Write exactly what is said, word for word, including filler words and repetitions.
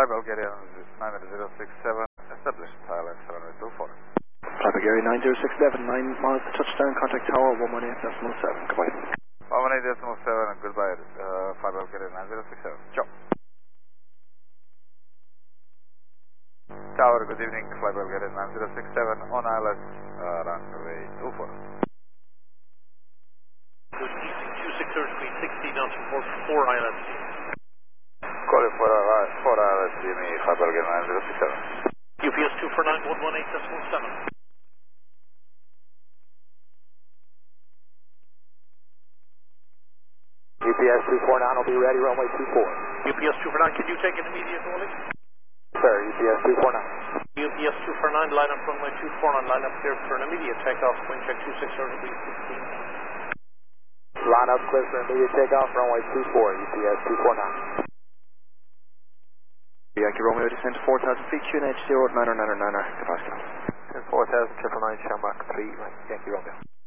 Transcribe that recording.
Fly Bulgaria nine zero six seven, established Thailand seven eight two four. Fly Bulgaria nine zero six seven, nine miles to touchdown, contact tower one one eight decimal seven, goodbye. one one eight decimal seven, goodbye, uh, Fly Bulgaria nine zero six seven, ciao. Tower, good evening, Fly Bulgaria nine zero six seven, on I L S, uh, runway two four. Good evening, two six zero speed sixty knots report four I L S. Call it for, uh, for I L S, Jimmy, Fly Bulgaria nine zero six seven. U P S two four nine one one eight decimal seven. U P S two four nine will be ready, runway two four. U P S two four nine, can you take an immediate rolling? Sir, U P S two four nine. U P S two four nine, line up runway two four nine, line up clear for an immediate takeoff, wind check two six zero speed sixteen. Line up clear for immediate takeoff, runway two four, U P S two four nine. Yankee Romeo, descend to four thousand feet, Q N H zero niner niner niner, capacity. four thousand, triple nine, Shamrock three, Yankee Romeo.